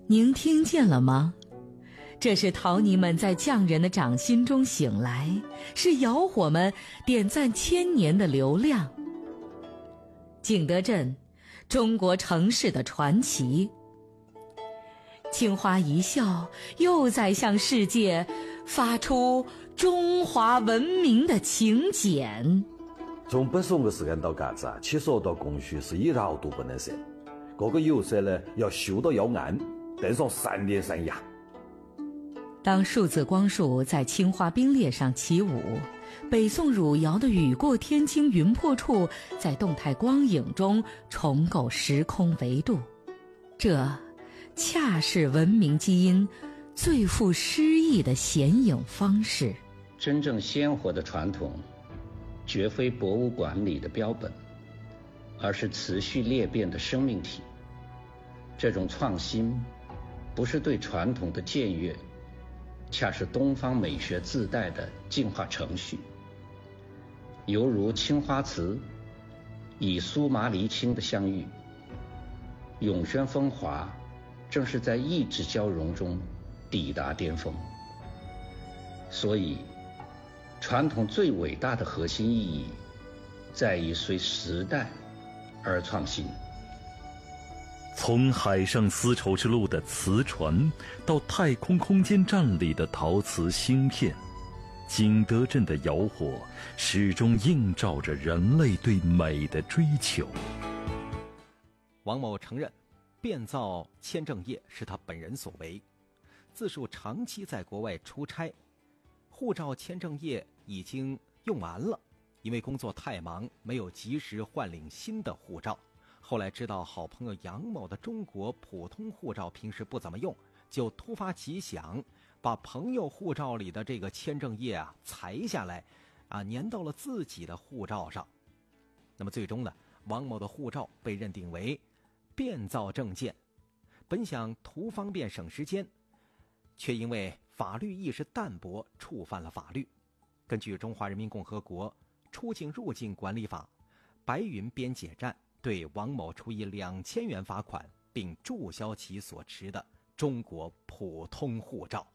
您听见了吗？这是陶泥们在匠人的掌心中醒来，是窑火们点赞千年的流量。景德镇，中国城市的传奇。青花一笑，又在向世界发出中华文明的请柬。 从北宋的时间到嘎子啊，七十多道工序是一绕都不能省。这个釉色呢，要修到要暗，炖上3年3夜。 当数字光束在青花冰裂上起舞，北宋汝窑的雨过天青云破处在动态光影中重构时空维度，这恰是文明基因最富诗意的显影方式。 真正鲜活的传统绝非博物馆里的标本，而是持续裂变的生命体。这种创新不是对传统的僭越，恰是东方美学自带的进化程序。犹如青花瓷与苏麻离青的相遇，永轩风华正是在意志交融中抵达巅峰。所以传统最伟大的核心意义在于随时代而创新。 从海上丝绸之路的瓷船到太空空间站里的陶瓷芯片，景德镇的窑火始终映照着人类对美的追求。 王某承认变造签证业是他本人所为，自述长期在国外出差，护照签证业已经用完了，因为工作太忙，没有及时换领新的护照。后来知道好朋友杨某的中国普通护照平时不怎么用，就突发奇想，把朋友护照里的这个签证页裁下来，粘到了自己的护照上。那么最终呢，王某的护照被认定为变造证件。本想图方便省时间，却因为法律意识淡薄，触犯了法律。根据《中华人民共和国出境入境管理法》，白云边检站对王某处以2000元罚款，并注销其所持的中国普通护照。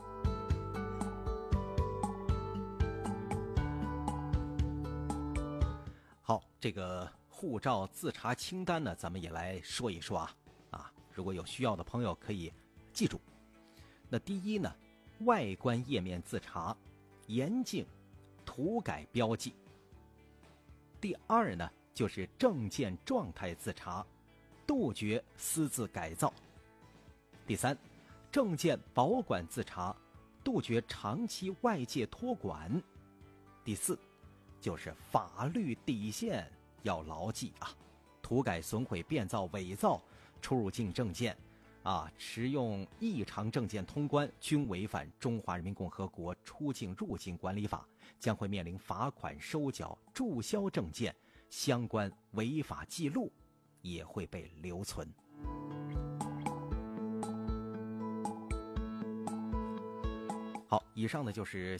好，这个护照自查清单呢，咱们也来说一说如果有需要的朋友可以记住。那第一呢，外观页面自查，严禁涂改标记。第二呢，就是证件状态自查，杜绝私自改造。第三，证件保管自查，杜绝长期外界托管。第四，就是法律底线要牢记涂改、损毁、变造、伪造出入境证件持用异常证件通关，均违反《中华人民共和国出境入境管理法》，将会面临罚款、收缴、注销证件，相关违法记录也会被留存。好，以上呢就是